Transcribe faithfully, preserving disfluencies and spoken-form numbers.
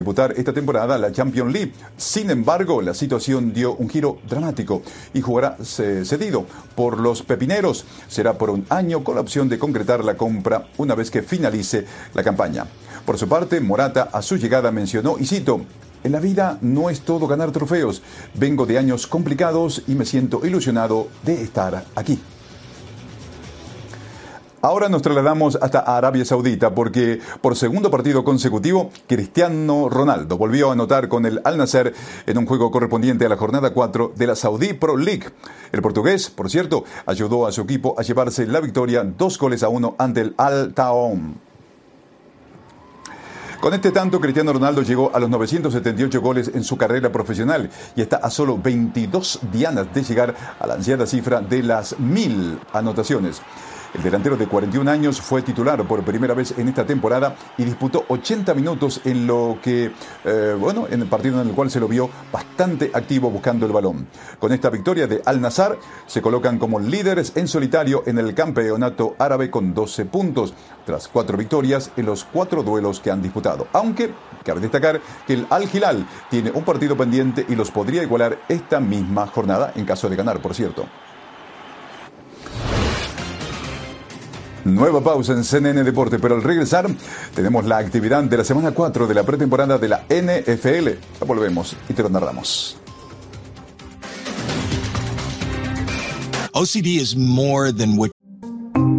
disputar esta temporada la Champions League. Sin embargo, la situación dio un giro dramático y jugará cedido por los pepineros. Será por un año con la opción de concretar la compra una vez que finalice la campaña. Por su parte, Morata a su llegada mencionó, y cito: "En la vida no es todo ganar trofeos. Vengo de años complicados y me siento ilusionado de estar aquí". Ahora nos trasladamos hasta Arabia Saudita porque por segundo partido consecutivo Cristiano Ronaldo volvió a anotar con el Al Nassr en un juego correspondiente a la jornada cuatro de la Saudi Pro League. El portugués, por cierto, ayudó a su equipo a llevarse la victoria dos goles a uno ante el Al Taom. Con este tanto, Cristiano Ronaldo llegó a los novecientos setenta y ocho goles en su carrera profesional y está a solo veintidós dianas de llegar a la ansiada cifra de las mil anotaciones. El delantero de cuarenta y un años fue titular por primera vez en esta temporada y disputó ochenta minutos en lo que, eh, bueno, en el partido en el cual se lo vio bastante activo buscando el balón. Con esta victoria de Al Nassr se colocan como líderes en solitario en el campeonato árabe con doce puntos, tras cuatro victorias en los cuatro duelos que han disputado. Aunque cabe destacar que el Al Hilal tiene un partido pendiente y los podría igualar esta misma jornada en caso de ganar, por cierto. Nueva pausa en C N N Deporte, pero al regresar tenemos la actividad de la semana cuatro de la pretemporada de la N F L. Ya volvemos y te lo narramos. O C D is more than what